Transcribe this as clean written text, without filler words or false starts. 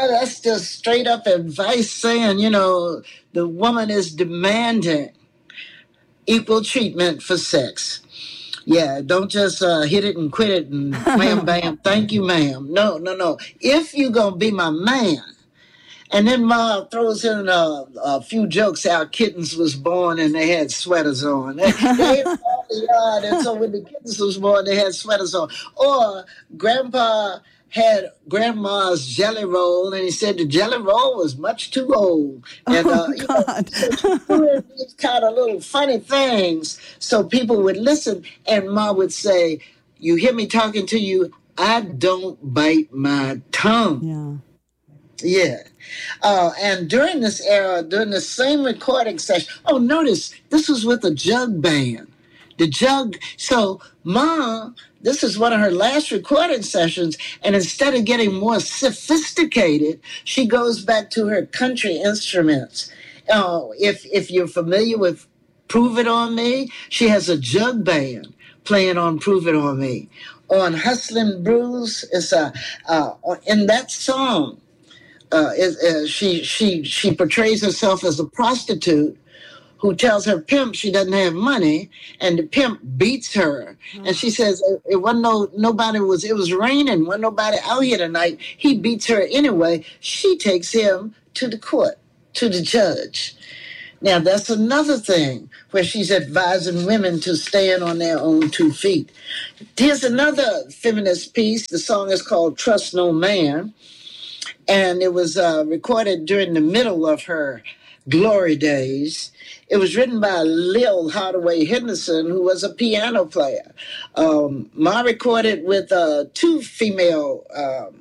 that's just straight up advice saying, the woman is demanding equal treatment for sex. Yeah, don't just hit it and quit it and wham, bam, thank you, ma'am. No. If you going to be my man, and then Ma throws in a few jokes how kittens was born and they had sweaters on. They ate all the yard, and so when the kittens was born, they had sweaters on. Or Grandpa had Grandma's jelly roll, and he said the jelly roll was much too old. And, God. Doing these kind of little funny things so people would listen, and Ma would say, you hear me talking to you, I don't bite my tongue. Yeah. And during this era, during the same recording session, notice this was with a jug band. The jug, so Ma, this is one of her last recording sessions, and instead of getting more sophisticated, she goes back to her country instruments. If you're familiar with Prove It On Me, she has a jug band playing on Prove It On Me. On Hustlin' Blues, it's in that song, she portrays herself as a prostitute who tells her pimp she doesn't have money, and the pimp beats her. And she says it wasn't nobody was. It was raining. Wasn't nobody out here tonight. He beats her anyway. She takes him to the court, to the judge. Now that's another thing where she's advising women to stand on their own 2 feet. Here's another feminist piece. The song is called "Trust No Man." And it was recorded during the middle of her glory days. It was written by Lil Hardaway Henderson, who was a piano player. Ma recorded with 2 female